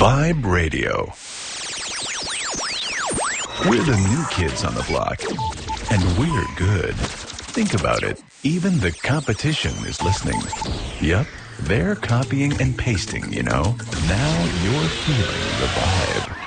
Vibe Radio. We're the new kids on the block, and we're good. Think about it. Even the competition is listening. Yup, they're copying and pasting, you know. Now you're feeling the vibe.